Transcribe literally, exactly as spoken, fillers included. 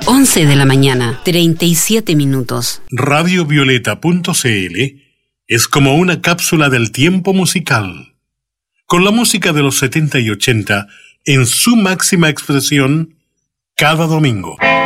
once de la mañana, treinta y siete minutos. radio violeta punto c l es como una cápsula del tiempo musical, con la música de los setenta y ochenta en su máxima expresión cada domingo.